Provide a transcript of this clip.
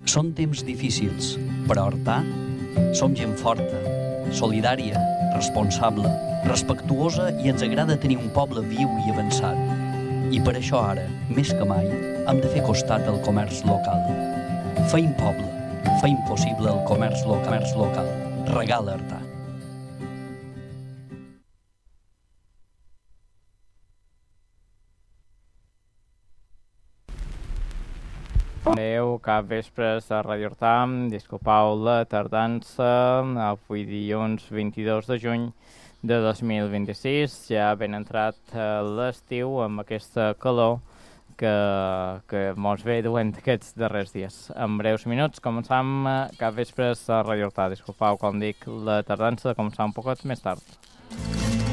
Són temps difícils, però Artà som gent forta, solidària, responsable, respectuosa i ens agrada tenir un poble viu i avançat. I per això ara, més que mai, hem de fer costat al comerç local. Feim poble, feim possible el comerç local. Regala Artà. Adéu, cap vespres a Radio Artà. Disculpau la tardança. Avui dilluns 22 de juny de 2026. Ja ben entrat l'estiu amb aquesta calor que mos ve duent aquests darrers dies. En breus minuts començam cap vespres a Radio Artà. Disculpau, com dic, la tardança de començar un poquet més tard.